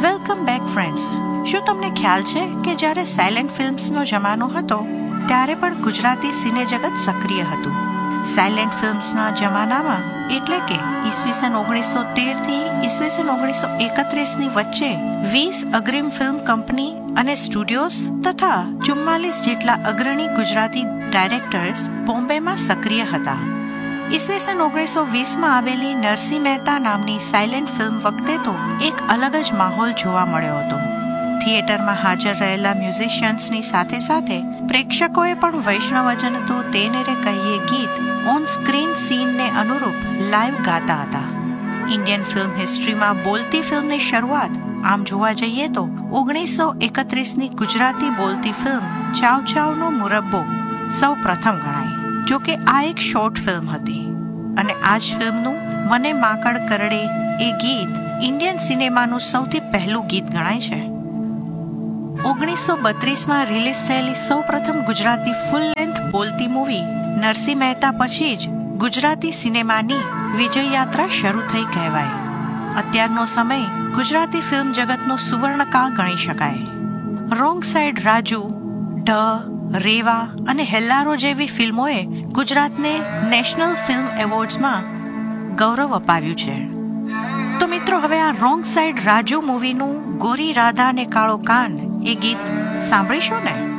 Welcome back friends. શું તમને ખ્યાલ છે કે જ્યારે સાયલેન્ટ ફિલ્મ્સનો જમાનો હતો ત્યારે પણ ગુજરાતી સિને જગત સક્રિય હતું. સાયલેન્ટ ફિલ્મ્સના જમાનામાં એટલે કે ઈસવીસન 1913થી ઈસવીસન 1931ની વચ્ચે 20 અગ્રીમ ફિલ્મ કંપની અને સ્ટુડિયોઝ તથા 44 જેટલા અગ્રણી ગુજરાતી ડાયરેક્ટર્સ બોમ્બેમાં સક્રિય હતા. ઈસવીસન 1920માં આવેલી નરસિંહ મહેતા નામની સાયલેન્ટ ફિલ્મ વખતે તો એક અલગ જ માહોલ જોવા મળ્યો હતો. થિયેટરમાં હાજર રહેલા મ્યુઝિશિયન્સની સાથે સાથે પ્રેક્ષકોએ પણ વૈષ્ણવજન તો તેને રે કહીએ ગીત ઓન સ્ક્રીન સીનને અનુરૂપ લાઈવ ગાતા હતા. ઇન્ડિયન ફિલ્મ હિસ્ટ્રીમાં બોલતી ફિલ્મની શરૂઆત આમ જોવા જઈએ તો 1931ની ગુજરાતી બોલતી ફિલ્મ ચાવ ચાવનો મુરબ્બો સૌ પ્રથમ ગણાય. જોકે આ એક શોર્ટ ફિલ્મ હતી અને આ જ ફિલ્મનું મને માકડ કરડે એ ગીત ઇન્ડિયન સિનેમાનું સૌથી પહેલું ગીત ગણાય છે. 1932માં રિલીઝ થયેલી સૌ પ્રથમ ગુજરાતી ફૂલ લેન્થ બોલતી મૂવી નરસિંહ મહેતા પછી જ ગુજરાતી સિનેમાની વિજય યાત્રા શરૂ થઈ કહેવાય. અત્યારનો સમય ગુજરાતી ફિલ્મ જગતનો સુવર્ણકાળ ગણી શકાય. રોંગ સાઈડ રાજુ, ઢ, રેવા અને હેલ્લારો જેવી ફિલ્મોએ ગુજરાતને નેશનલ ફિલ્મ એવોર્ડ્સમાં ગૌરવ અપાવ્યું છે. તો મિત્રો, હવે આ રોંગ સાઈડ રાજુ મૂવીનું ગોરી રાધા ને કાળો કાન એ ગીત સાંભળીશું ને.